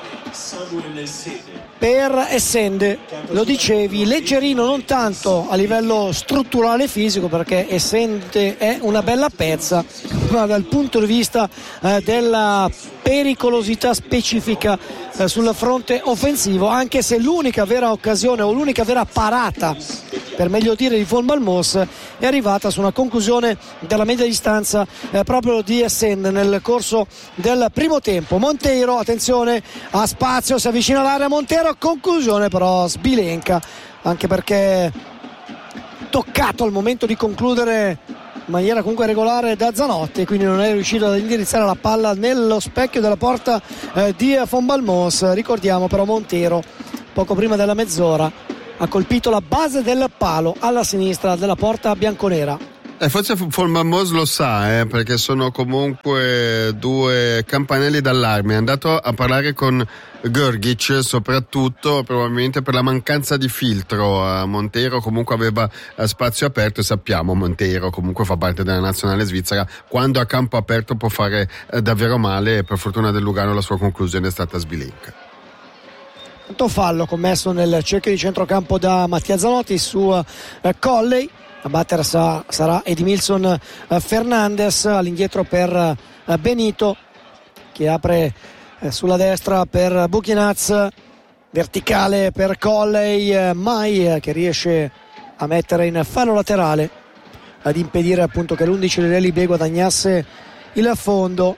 per Essende. Lo dicevi, leggerino non tanto a livello strutturale e fisico, perché Essende è una bella pezza, ma dal punto di vista della pericolosità specifica sul fronte offensivo, anche se l'unica vera occasione, o l'unica vera parata per meglio dire, di Von Balmos è arrivata su una conclusione della media distanza proprio di Essende nel corso del primo tempo. Monteiro, attenzione, ha spazio, si avvicina all'area Monteiro, conclusione però sbilenca anche perché toccato al momento di concludere in maniera comunque regolare da Zanotti, quindi non è riuscito ad indirizzare la palla nello specchio della porta di Fondbalmos. Ricordiamo però Montero poco prima della mezz'ora ha colpito la base del palo alla sinistra della porta bianconera. Forse Fondbalmos lo sa, perché sono comunque due campanelli d'allarme. È andato a parlare con Grgic soprattutto probabilmente per la mancanza di filtro. Montero comunque aveva spazio aperto, e sappiamo Montero comunque fa parte della nazionale svizzera, quando a campo aperto può fare davvero male, e per fortuna del Lugano la sua conclusione è stata sbilenca. Fallo commesso nel cerchio di centrocampo da Mattia Zanotti su Colley. A battere sarà Edimilson Fernandes, all'indietro per Benito, che apre sulla destra per Buchinaz, verticale per Colley, Mai che riesce a mettere in fallo laterale ad impedire appunto che l'11 Lelli B guadagnasse il fondo.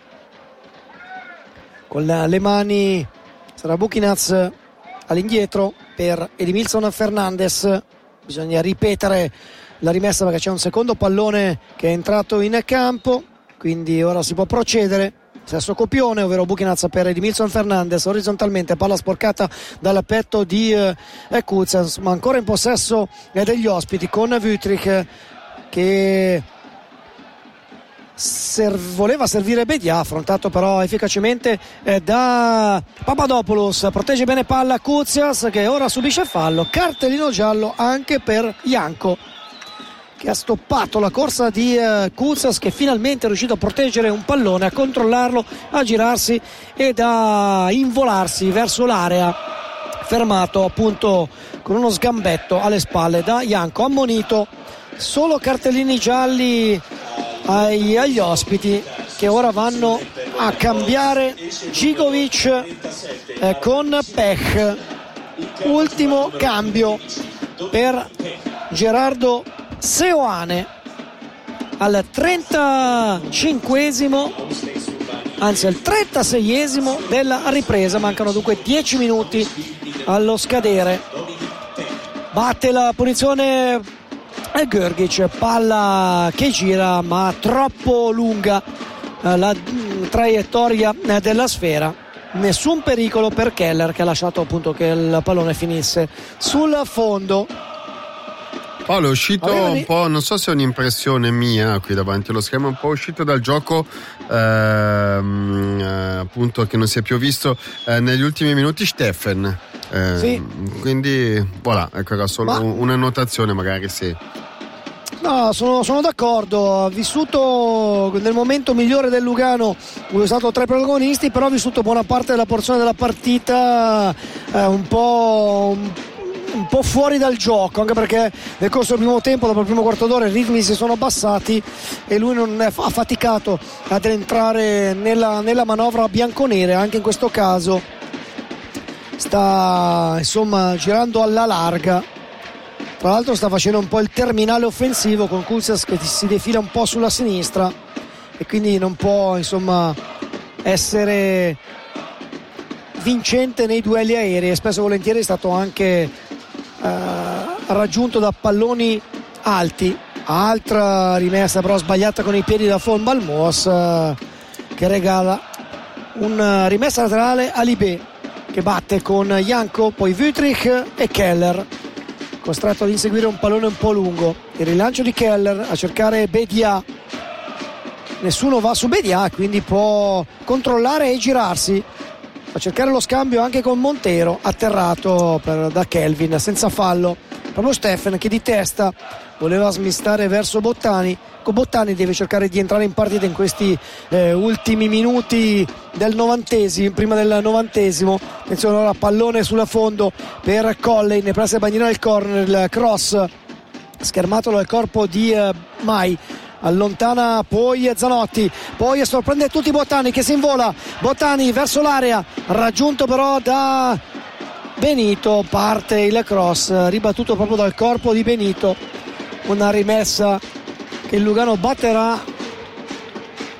Con le mani sarà Buchinaz all'indietro per Edimilson Fernandes. Bisogna ripetere la rimessa perché c'è un secondo pallone che è entrato in campo, quindi ora si può procedere. Stesso copione, ovvero Buchinaz per Edimilson Fernandes, orizzontalmente, palla sporcata dal petto di Kucas, ma ancora in possesso degli ospiti con Wüthrich che voleva servire Bedia, affrontato però efficacemente da Papadopoulos. Protegge bene palla Kucas, che ora subisce fallo, cartellino giallo anche per Janko, che ha stoppato la corsa di Kucas, che finalmente è riuscito a proteggere un pallone, a controllarlo, a girarsi ed a involarsi verso l'area, fermato appunto con uno sgambetto alle spalle da Janko. Ammonito. Solo cartellini gialli agli ospiti, che ora vanno a cambiare Gigovic con Pech. Ultimo cambio per Gerardo Seoane al 35esimo, anzi al 36esimo della ripresa. Mancano dunque 10 minuti allo scadere. Batte la punizione Grgic, palla che gira ma troppo lunga la traiettoria della sfera. Nessun pericolo per Keller, che ha lasciato appunto che il pallone finisse sul fondo. Paolo è uscito un po', non so se è un'impressione mia qui davanti allo schermo, un po' uscito dal gioco, appunto, che non si è più visto negli ultimi minuti, Steffen. Sì. Quindi voilà, ecco, era solo una notazione, magari sì. No, sono d'accordo. Ha vissuto nel momento migliore del Lugano, è stato tra i protagonisti, però ha vissuto buona parte della porzione della partita un po' fuori dal gioco, anche perché nel corso del primo tempo, dopo il primo quarto d'ora, i ritmi si sono abbassati e lui non ha faticato ad entrare nella manovra bianconera. Anche in questo caso sta insomma girando alla larga. Tra l'altro sta facendo un po' il terminale offensivo con Kucas che si defila un po' sulla sinistra e quindi non può insomma essere vincente nei duelli aerei, e spesso e volentieri è stato anche raggiunto da palloni alti. Altra rimessa però sbagliata con i piedi da Fondbalmos, che regala una rimessa laterale a Libé, che batte con Janko, poi Wüthrich e Keller, costretto ad inseguire un pallone un po' lungo. Il rilancio di Keller a cercare Bedia, nessuno va su Bedia, quindi può controllare e girarsi a cercare lo scambio anche con Montero, atterrato da Kelvin senza fallo. Proprio Steffen, che di testa voleva smistare verso Bottani. Bottani deve cercare di entrare in partita in questi ultimi minuti del 90esimo, prima del 90esimo. Attenzione ora, pallone sulla fondo per Colley, ne pressa Bagnino il corner, il cross schermato dal corpo di Mai, allontana poi Zanotti, poi sorprende tutti Bottani, che si invola. Bottani verso l'area, raggiunto però da Benito, parte il cross ribattuto proprio dal corpo di Benito. Una rimessa che il Lugano batterà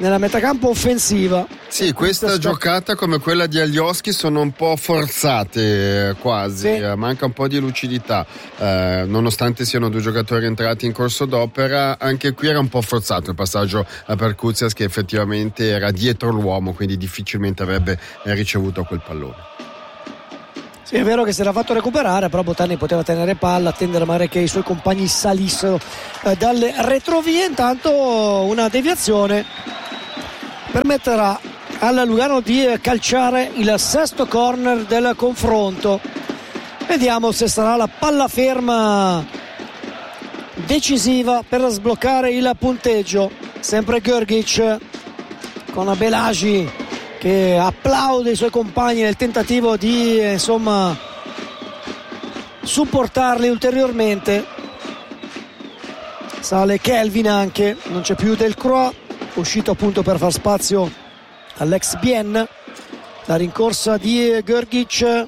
nella metacampo offensiva. Sì, questa giocata come quella di Alioski sono un po' forzate quasi, sì. Manca un po' di lucidità, nonostante siano due giocatori entrati in corso d'opera. Anche qui era un po' forzato il passaggio per Kuzias, che effettivamente era dietro l'uomo, quindi difficilmente avrebbe ricevuto quel pallone. Sì, è vero che si era fatto recuperare, però Botani poteva tenere palla, attendere magari che i suoi compagni salissero dalle retrovie. Intanto una deviazione permetterà al Lugano di calciare il sesto corner del confronto. Vediamo se sarà la palla ferma decisiva per sbloccare il punteggio. Sempre Grgic con Belagi che applaude i suoi compagni nel tentativo di supportarli ulteriormente. Sale Kelvin anche, non c'è più Delcroix, uscito appunto per far spazio all'ex Bien. La rincorsa di Grgic,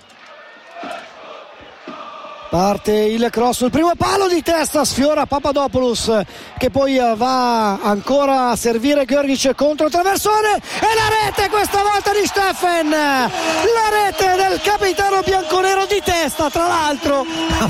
parte il cross sul primo palo di testa, sfiora Papadopoulos, che poi va ancora a servire Grgic contro traversone, e la rete questa volta di Steffen, la rete del capitano bianconero di testa. Tra l'altro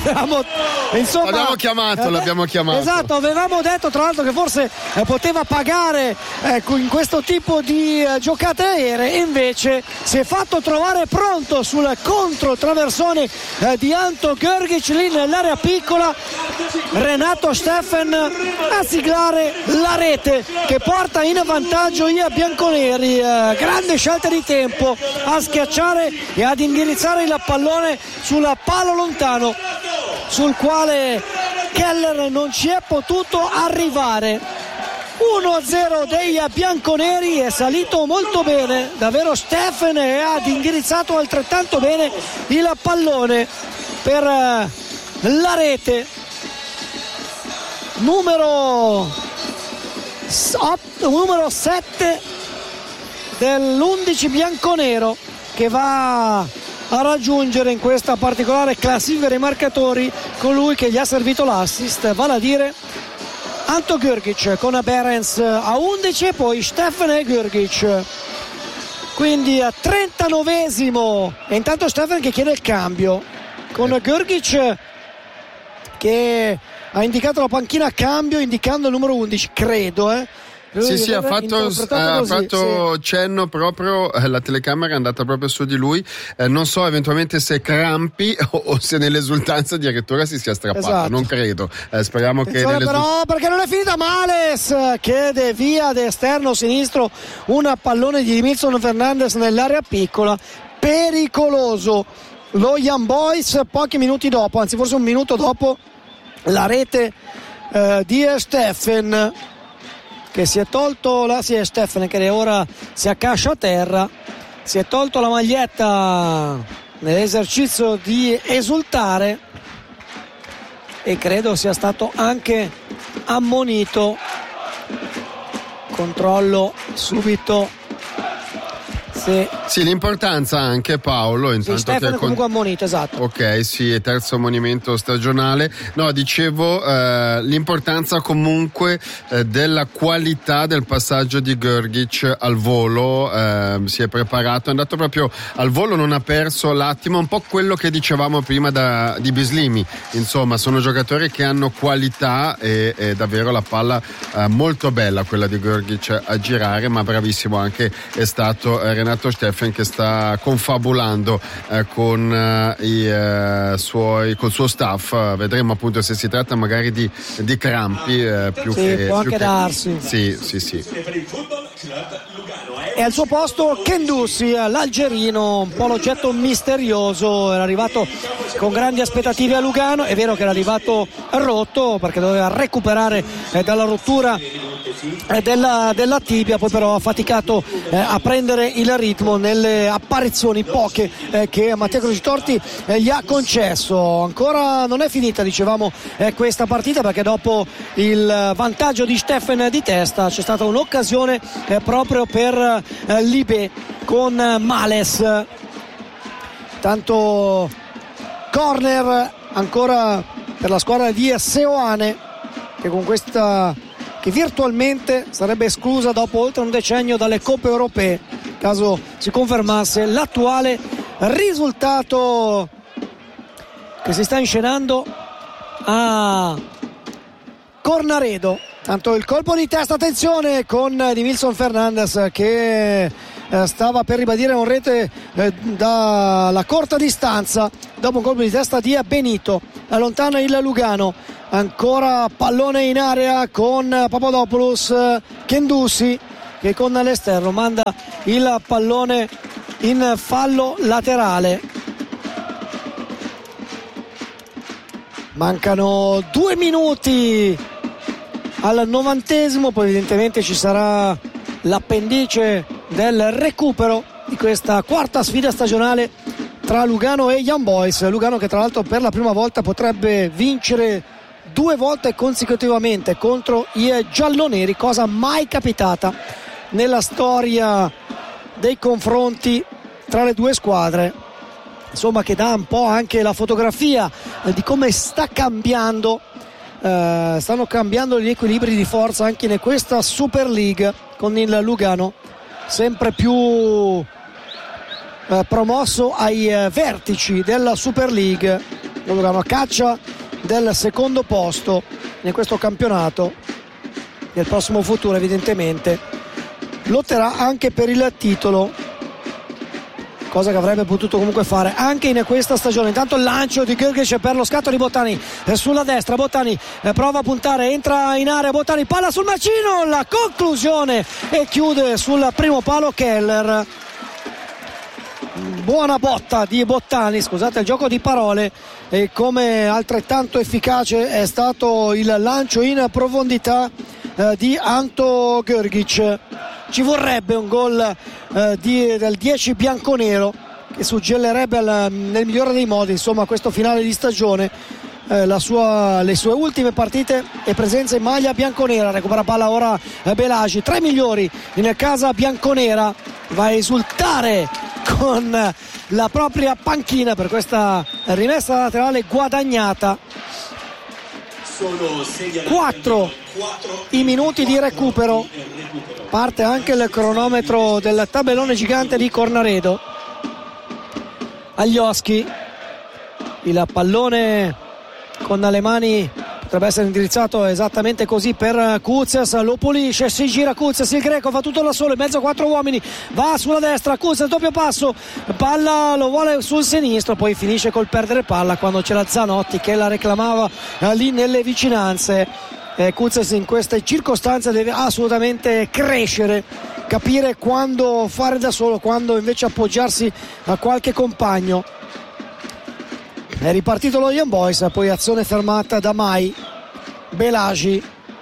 l'abbiamo chiamato. Esatto, avevamo detto tra l'altro che forse poteva pagare in questo tipo di giocate aeree, e invece si è fatto trovare pronto sul contro traversone di Anto Grgic lì nell'area piccola. Renato Steffen a siglare la rete che porta in vantaggio i bianconeri. Grande scelta di tempo a schiacciare e ad indirizzare il pallone sul palo lontano, sul quale Keller non ci è potuto arrivare. 1-0 dei bianconeri, è salito molto bene davvero Steffen e ha indirizzato altrettanto bene il pallone per la rete numero 7 dell'11 bianconero, che va a raggiungere in questa particolare classifica dei marcatori colui che gli ha servito l'assist, vale a dire Anto Grgic, con Behrens a 11 e poi Steffen e Grgic. Quindi a 39esimo, e intanto Steffen che chiede il cambio, con Grgic che ha indicato la panchina a cambio, indicando il numero 11, credo. Sì, ha fatto cenno proprio, la telecamera è andata proprio su di lui, non so eventualmente se crampi o se nell'esultanza addirittura si sia strappato, esatto. Non credo, speriamo che però, perché non è finita Males, che devia da esterno sinistro un pallone di Milson Fernandez nell'area piccola, pericoloso lo Young Boys. Pochi minuti dopo, anzi forse un minuto dopo, la rete di Steffen, che si è tolto Steffen, che ora si accascia a terra, si è tolto la maglietta nell'esercizio di esultare e credo sia stato anche ammonito. Controllo subito. Sì, l'importanza anche, Paolo, intanto Steffen che comunque ammonito, esatto. Ok, sì, è terzo ammonimento stagionale. No, dicevo l'importanza comunque della qualità del passaggio di Grgic al volo, si è preparato, è andato proprio al volo, non ha perso l'attimo, un po' quello che dicevamo prima di Bislimi. Insomma, sono giocatori che hanno qualità e davvero la palla molto bella quella di Grgic a girare, ma bravissimo anche è stato Renato Steffen, che sta confabulando con col suo staff. Vedremo appunto se si tratta magari di crampi più che può anche darsi. Sì. E al suo posto Kendouzi, l'algerino, un po' l'oggetto misterioso, era arrivato con grandi aspettative a Lugano. È vero che era arrivato rotto perché doveva recuperare dalla rottura della tibia, poi però ha faticato a prendere il ritmo nelle apparizioni poche che Mattia Crocitorti gli ha concesso. Ancora non è finita, dicevamo, questa partita, perché dopo il vantaggio di Steffen di testa c'è stata un'occasione proprio per Libé con Males. Tanto corner ancora per la squadra di Seoane, che con questa che virtualmente sarebbe esclusa dopo oltre un decennio dalle coppe europee, caso si confermasse l'attuale risultato che si sta inscenando a Cornaredo. Tanto il colpo di testa, attenzione, con Edmilson Fernandez che stava per ribadire un rete dalla corta distanza dopo un colpo di testa di Benito. Allontana il Lugano, ancora pallone in area con Papadopoulos, Kendussi che con l'esterno manda il pallone in fallo laterale. Mancano 2 minuti al 90°, poi evidentemente ci sarà l'appendice del recupero di questa quarta sfida stagionale tra Lugano e Young Boys. Lugano che tra l'altro per la prima volta potrebbe vincere 2 volte consecutivamente contro i gialloneri, cosa mai capitata nella storia dei confronti tra le due squadre. Insomma, che dà un po' anche la fotografia di come stanno cambiando gli equilibri di forza anche in questa Super League, con il Lugano sempre più promosso ai vertici della Super League. Lugano a caccia del secondo posto in questo campionato. Nel prossimo futuro evidentemente lotterà anche per il titolo, cosa che avrebbe potuto comunque fare anche in questa stagione. Intanto il lancio di Grgic per lo scatto di Bottani sulla destra. Bottani prova a puntare, entra in area Bottani, palla sul macino, la conclusione e chiude sul primo palo Keller. Buona botta di Bottani, scusate il gioco di parole, e come altrettanto efficace è stato il lancio in profondità di Anto Grgic. Ci vorrebbe un gol del 10 bianconero che suggellerebbe nel migliore dei modi, insomma, questo finale di stagione. Le sue ultime partite e presenza in maglia bianconera. Recupera palla ora Belagi, 3 migliori in casa bianconera, va a esultare con la propria panchina per questa rimessa laterale guadagnata. 4 i minuti di recupero, parte anche il cronometro del tabellone gigante di Cornaredo. Aglioschi, il pallone con le mani potrebbe essere indirizzato esattamente così per Koutsias, lo pulisce, si gira Koutsias, il greco fa tutto da solo in mezzo a 4 uomini, va sulla destra, Koutsias doppio passo, palla lo vuole sul sinistro, poi finisce col perdere palla quando c'era Zanotti che la reclamava lì nelle vicinanze. Koutsias in queste circostanze deve assolutamente crescere, capire quando fare da solo, quando invece appoggiarsi a qualche compagno. È ripartito lo Young Boys, poi azione fermata da Mai. Belagi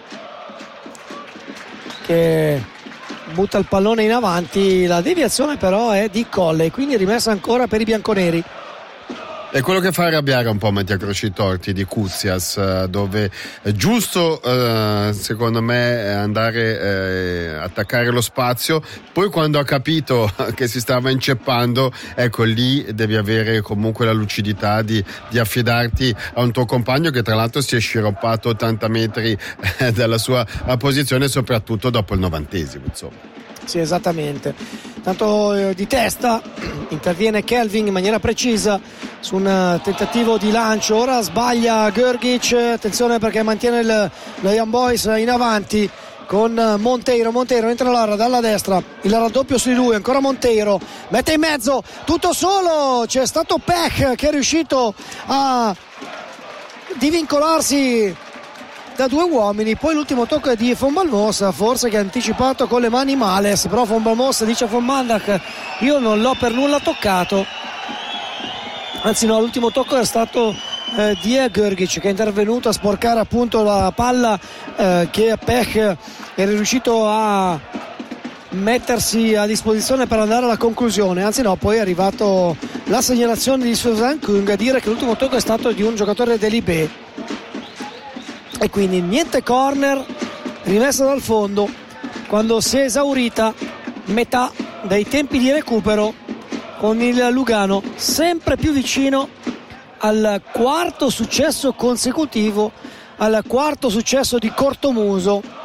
che butta il pallone in avanti, la deviazione però è di Colle, quindi rimessa ancora per i bianconeri. È quello che fa arrabbiare un po' Mattia Crocitorti di Koutsias, dove è giusto secondo me andare attaccare lo spazio, poi quando ha capito che si stava inceppando, ecco lì devi avere comunque la lucidità di affidarti a un tuo compagno che tra l'altro si è sciroppato 80 metri dalla sua posizione, soprattutto dopo il 90°, insomma. Sì, esattamente. Tanto di testa interviene Kelvin in maniera precisa su un tentativo di lancio, ora sbaglia Grgic, attenzione perché mantiene lo Young Boys in avanti con Monteiro entra l'area dalla destra, il raddoppio su di lui, ancora Monteiro, mette in mezzo, tutto solo, c'è stato Peck che è riuscito a divincolarsi da 2 uomini, poi l'ultimo tocco è di Von Balmos, forse che ha anticipato con le mani Males, però Von Balmos dice a Von Mandak io non l'ho per nulla toccato, anzi no, l'ultimo tocco è stato di Grgic che è intervenuto a sporcare appunto la palla che Peck è riuscito a mettersi a disposizione per andare alla conclusione, anzi no, poi è arrivato la segnalazione di Susan Kung a dire che l'ultimo tocco è stato di un giocatore dell'IB. E quindi niente corner, rimessa dal fondo quando si è esaurita metà dei tempi di recupero, con il Lugano sempre più vicino al 4º successo consecutivo, al 4º successo di cortomuso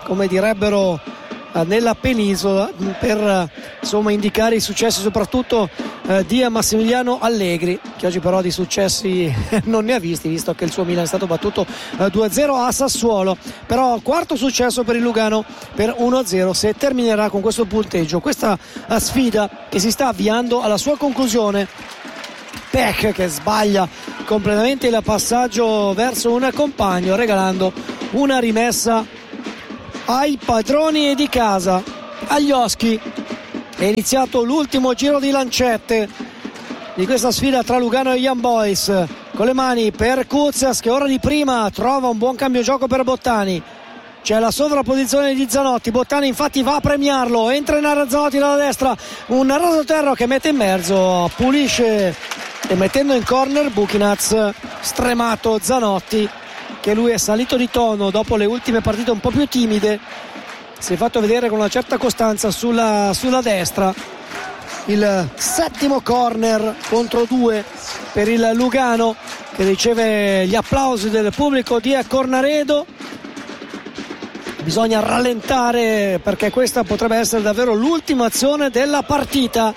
come direbbero nella penisola, per indicare i successi soprattutto di Massimiliano Allegri, che oggi però di successi non ne ha visti, visto che il suo Milan è stato battuto 2-0 a Sassuolo. Però quarto successo per il Lugano per 1-0, se terminerà con questo punteggio questa sfida che si sta avviando alla sua conclusione. Peck che sbaglia completamente il passaggio verso un compagno, regalando una rimessa ai padroni di casa. Agli Oschi è iniziato l'ultimo giro di lancette di questa sfida tra Lugano e Young Boys, con le mani per Kuzias, che ora di prima trova un buon cambio gioco per Bottani. C'è la sovrapposizione di Zanotti, Bottani infatti va a premiarlo, entra in area Zanotti dalla destra, un rasoterra che mette in mezzo, pulisce e mettendo in corner Bukinaz, stremato Zanotti, che lui è salito di tono dopo le ultime partite un po' più timide, si è fatto vedere con una certa costanza sulla destra. Il settimo corner contro 2 per il Lugano, che riceve gli applausi del pubblico di Cornaredo. Bisogna rallentare perché questa potrebbe essere davvero l'ultima azione della partita.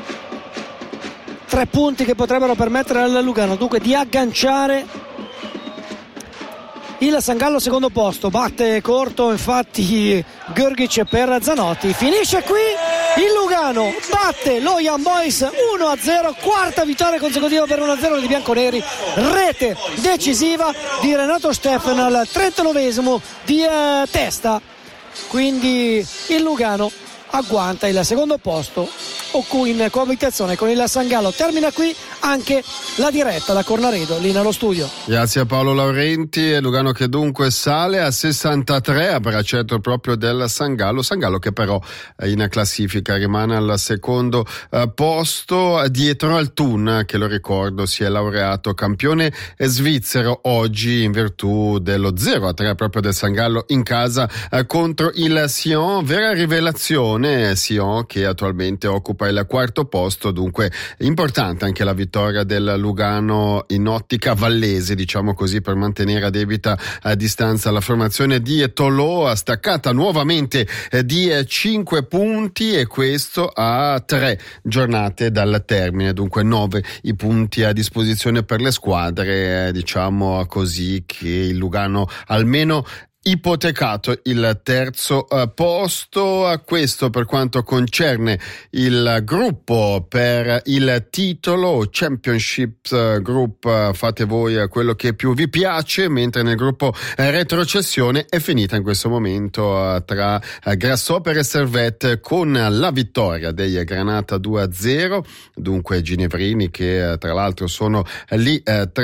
3 punti che potrebbero permettere al Lugano dunque di agganciare il Sangallo secondo posto. Batte corto infatti Grgic per Zanotti. Finisce qui il Lugano, batte lo Young Boys 1-0, quarta vittoria consecutiva per 1-0 di bianconeri, rete decisiva di Renato Steffen al 39esimo di testa. Quindi il Lugano agguanta il secondo posto in coabitazione con il Sangallo. Termina qui anche la diretta da Cornaredo, lì nello studio. Grazie a Paolo Laurenti. E Lugano che dunque sale a 63 a bracetto proprio del Sangallo che però in classifica rimane al secondo posto, dietro al Thun, che lo ricordo si è laureato campione svizzero oggi in virtù dello 0-3 proprio del Sangallo in casa contro il Sion. Vera rivelazione Sion, che attualmente occupa il quarto posto, dunque importante anche la vittoria del Lugano in ottica vallese, diciamo così, per mantenere a debita distanza la formazione di Tolò, staccata nuovamente di 5 punti, e questo a 3 giornate dal termine, dunque 9 i punti a disposizione per le squadre, diciamo così che il Lugano almeno ipotecato il terzo posto. A questo per quanto concerne il gruppo per il titolo Championship Group, fate voi quello che più vi piace, mentre nel gruppo retrocessione è finita in questo momento tra Grasshopper e Servette con la vittoria dei Granata 2-0, dunque ginevrini che tra l'altro sono lì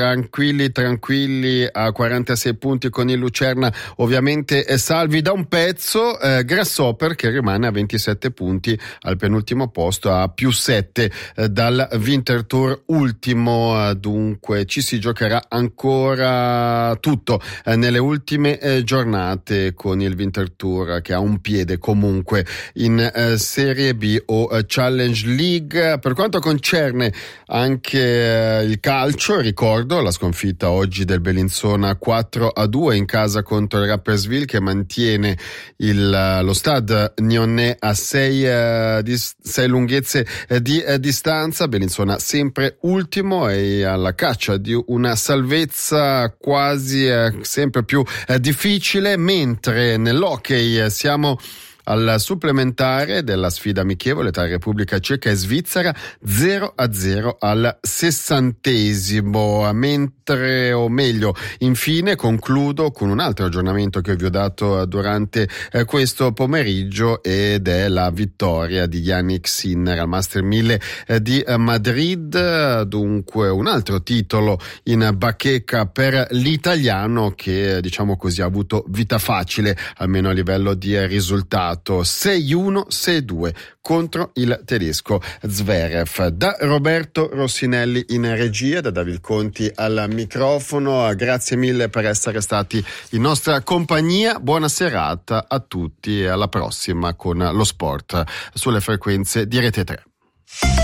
tranquilli a 46 punti con il Lucerna ovviamente salvi da un pezzo. Grasshopper che rimane a 27 punti al penultimo posto, a più 7 dal Winterthur ultimo, dunque ci si giocherà ancora tutto nelle ultime giornate con il Winterthur che ha un piede comunque in Serie B o Challenge League. Per quanto concerne anche il calcio, ricordo la sconfitta oggi del Bellinzona 4-2 in casa contro il Rapperswil, che mantiene lo Stade Nyonnais a 6 lunghezze di distanza. Bellinzona sempre ultimo e alla caccia di una salvezza quasi sempre più difficile, mentre nell'hockey siamo al supplementare della sfida amichevole tra Repubblica Ceca e Svizzera, 0-0 al 60esimo, mentre, o meglio, infine concludo con un altro aggiornamento che vi ho dato durante questo pomeriggio, ed è la vittoria di Yannick Sinner al Master 1000 di Madrid, dunque un altro titolo in bacheca per l'italiano che, diciamo così, ha avuto vita facile, almeno a livello di risultato. 6-1, 6-2 contro il tedesco Zverev. Da Roberto Rossinelli in regia, da David Conti al microfono, grazie mille per essere stati in nostra compagnia, buona serata a tutti e alla prossima con lo sport sulle frequenze di Rete 3.